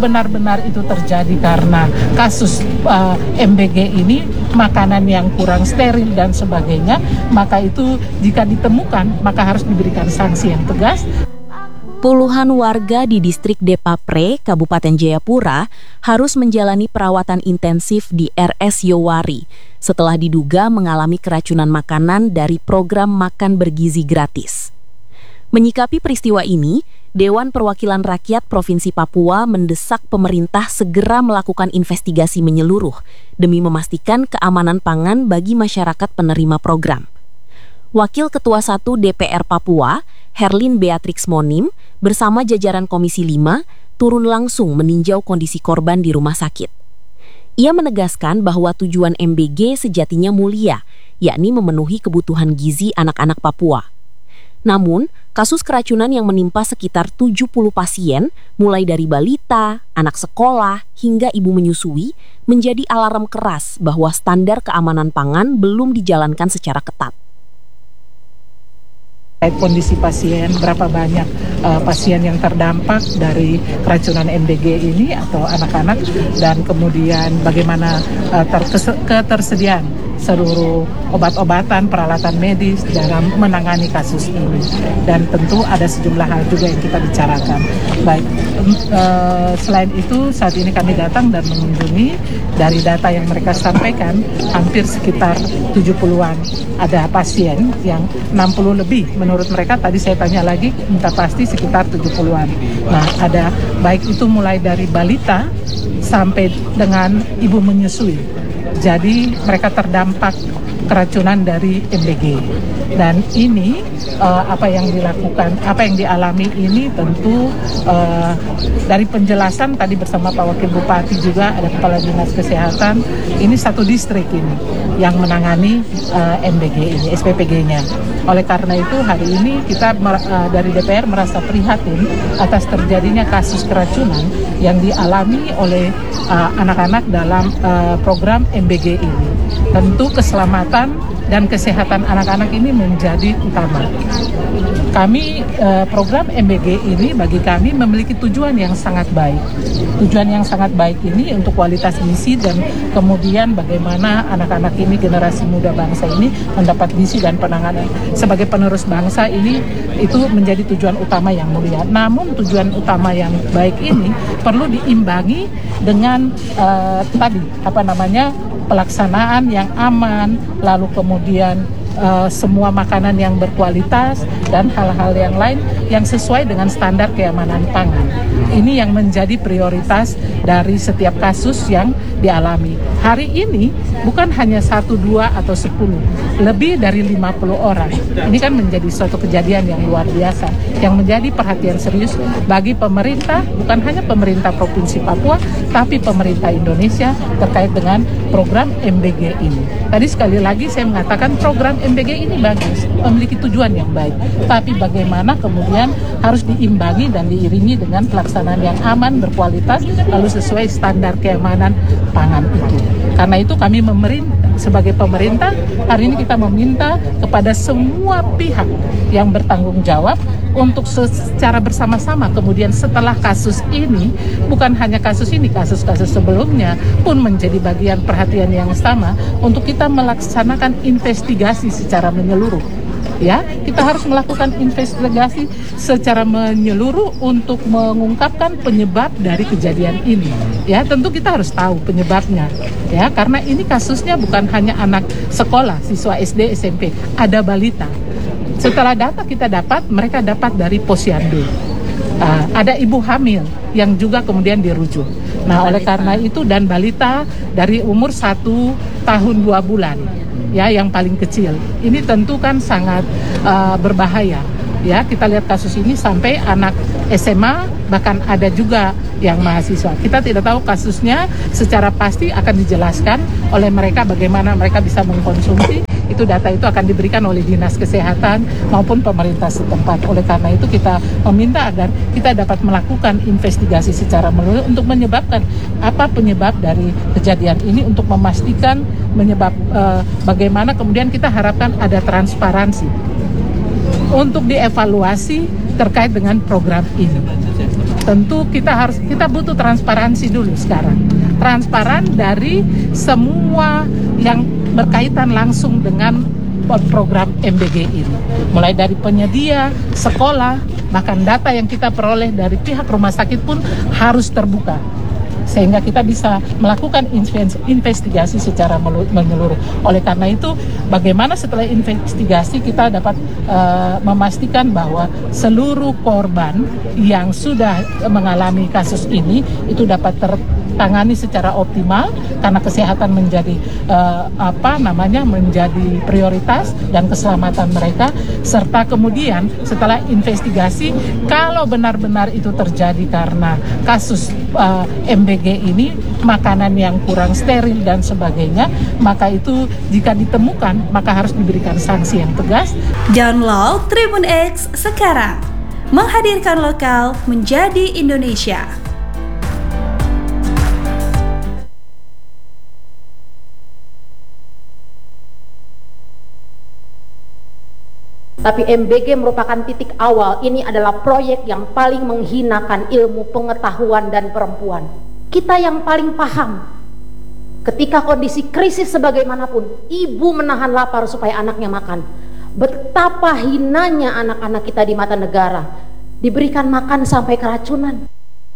benar-benar itu terjadi karena kasus MBG ini, makanan yang kurang steril dan sebagainya, maka itu jika ditemukan maka harus diberikan sanksi yang tegas. Puluhan warga di distrik Depapre, Kabupaten Jayapura, harus menjalani perawatan intensif di RS Yowari setelah diduga mengalami keracunan makanan dari program makan bergizi gratis. Menyikapi peristiwa ini, Dewan Perwakilan Rakyat Provinsi Papua mendesak pemerintah segera melakukan investigasi menyeluruh demi memastikan keamanan pangan bagi masyarakat penerima program. Wakil Ketua 1 DPR Papua, Herlin Beatrix Monim, bersama jajaran Komisi 5 turun langsung meninjau kondisi korban di rumah sakit. Ia menegaskan bahwa tujuan MBG sejatinya mulia, yakni memenuhi kebutuhan gizi anak-anak Papua. Namun, kasus keracunan yang menimpa sekitar 70 pasien, mulai dari balita, anak sekolah, hingga ibu menyusui, menjadi alarm keras bahwa standar keamanan pangan belum dijalankan secara ketat. Kondisi pasien, berapa banyak pasien yang terdampak dari keracunan MBG ini atau anak-anak, dan kemudian bagaimana ketersediaan seluruh obat-obatan, peralatan medis dalam menangani kasus ini. Dan tentu ada sejumlah hal juga yang kita bicarakan. Baik, selain itu saat ini kami datang dan mengunjungi. Dari data yang mereka sampaikan, hampir sekitar 70-an ada pasien, yang 60 lebih menurut mereka. Tadi saya tanya lagi, minta pasti sekitar 70-an. Nah, ada baik itu mulai dari balita sampai dengan ibu menyusui. Jadi mereka terdampak keracunan dari MBG. Dan ini apa yang dilakukan, apa yang dialami ini tentu dari penjelasan tadi bersama Pak Wakil Bupati, juga ada Kepala Dinas Kesehatan, ini satu distrik ini yang menangani MBG ini, SPPG-nya. Oleh karena itu hari ini kita dari DPR merasa prihatin atas terjadinya kasus keracunan yang dialami oleh anak-anak dalam program MBG ini. Tentu keselamatan dan kesehatan anak-anak ini menjadi utama. Kami program MBG ini bagi kami memiliki tujuan yang sangat baik. Tujuan yang sangat baik ini untuk kualitas gizi dan kemudian bagaimana anak-anak ini, generasi muda bangsa ini mendapat gizi dan penanganan sebagai penerus bangsa ini, itu menjadi tujuan utama yang mulia. Namun tujuan utama yang baik ini perlu diimbangi dengan pelaksanaan yang aman, lalu kemudian semua makanan yang berkualitas dan hal-hal yang lain yang sesuai dengan standar keamanan pangan. Ini yang menjadi prioritas dari setiap kasus yang dialami. Hari ini bukan hanya 1, 2, atau 10, lebih dari 50 orang. Ini kan menjadi suatu kejadian yang luar biasa, yang menjadi perhatian serius bagi pemerintah, bukan hanya pemerintah Provinsi Papua, tapi pemerintah Indonesia terkait dengan program MBG ini. Tadi sekali lagi saya mengatakan program MBG ini bagus, memiliki tujuan yang baik, tapi bagaimana kemudian harus diimbangi dan diiringi dengan pelaksanaan yang aman, berkualitas, lalu sesuai standar keamanan pangan itu. Karena itu kami sebagai pemerintah, hari ini kita meminta kepada semua pihak yang bertanggung jawab untuk secara bersama-sama kemudian setelah kasus ini, bukan hanya kasus ini, kasus-kasus sebelumnya pun menjadi bagian perhatian yang sama untuk kita melaksanakan investigasi secara menyeluruh. Ya, kita harus melakukan investigasi secara menyeluruh untuk mengungkapkan penyebab dari kejadian ini. Ya, tentu kita harus tahu penyebabnya. Ya, karena ini kasusnya bukan hanya anak sekolah, siswa SD, SMP, ada balita. Setelah data kita dapat, mereka dapat dari posyandu. Ada ibu hamil yang juga kemudian dirujuk. Nah, oleh karena itu, dan balita dari umur 1 tahun 2 bulan, ya, yang paling kecil. Ini tentu kan sangat berbahaya. Ya, kita lihat kasus ini sampai anak SMA, bahkan ada juga yang mahasiswa. Kita tidak tahu kasusnya secara pasti, akan dijelaskan oleh mereka bagaimana mereka bisa mengkonsumsi. Itu data itu akan diberikan oleh Dinas Kesehatan maupun pemerintah setempat. Oleh karena itu kita meminta agar kita dapat melakukan investigasi secara menyeluruh untuk menyebabkan apa penyebab dari kejadian ini, untuk memastikan bagaimana kemudian kita harapkan ada transparansi untuk dievaluasi terkait dengan program ini. tentu kita butuh transparansi dulu sekarang. Transparan dari semua yang berkaitan langsung dengan program MBG ini. Mulai dari penyedia, sekolah, bahkan data yang kita peroleh dari pihak rumah sakit pun harus terbuka. Sehingga kita bisa melakukan investigasi secara menyeluruh. Oleh karena itu, bagaimana setelah investigasi kita dapat memastikan bahwa seluruh korban yang sudah mengalami kasus ini itu dapat tertangani secara optimal karena kesehatan menjadi menjadi prioritas dan keselamatan mereka, serta kemudian setelah investigasi kalau benar-benar itu terjadi karena kasus MBG ini makanan yang kurang steril dan sebagainya, maka itu jika ditemukan maka harus diberikan sanksi yang tegas. Download Tribun X sekarang, menghadirkan lokal menjadi Indonesia. Tapi MBG merupakan titik awal. Ini adalah proyek yang paling menghinakan ilmu pengetahuan dan perempuan. Kita yang paling paham ketika kondisi krisis sebagaimanapun, ibu menahan lapar supaya anaknya makan. Betapa hinanya anak-anak kita di mata negara, diberikan makan sampai keracunan.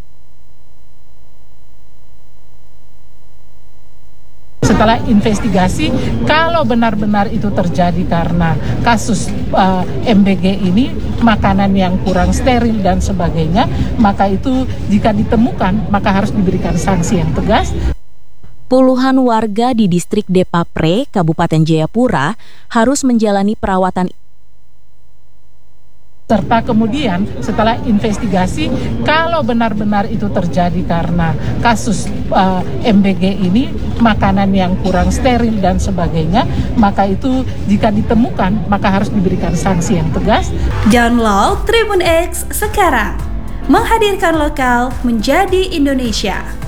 Setelah investigasi, kalau benar-benar itu terjadi karena kasus MBG ini, makanan yang kurang steril dan sebagainya, maka itu jika ditemukan maka harus diberikan sanksi yang tegas. Puluhan warga di distrik Depapre, Kabupaten Jayapura, harus menjalani perawatan serta kemudian setelah investigasi kalau benar-benar itu terjadi karena kasus MBG ini, makanan yang kurang steril dan sebagainya, maka itu jika ditemukan maka harus diberikan sanksi yang tegas. Download Tribun X sekarang, menghadirkan lokal menjadi Indonesia.